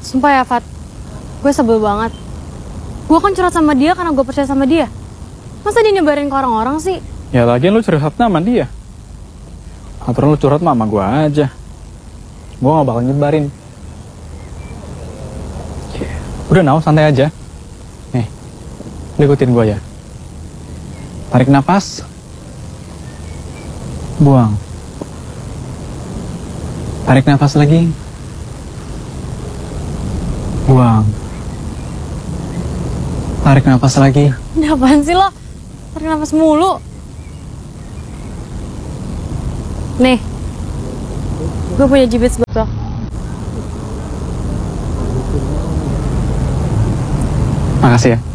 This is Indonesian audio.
Sumpah ya, Fat. Gue sebel banget. Gue kan curhat sama dia karena gue percaya sama dia. Masa dia nyebarin ke orang-orang sih? Ya lagian lu curhat sama dia. Aturan lu curhat sama gue aja. Gue gak bakal nyebarin. Udah Nau, santai aja. Nih, lu ikutin gue ya. Tarik nafas. Buang. Tarik nafas lagi. Buang. Tarik nafas lagi. Ini apaan sih lo? Tarik nafas mulu. Nih, gue punya jibit buat lo. Makasih ya.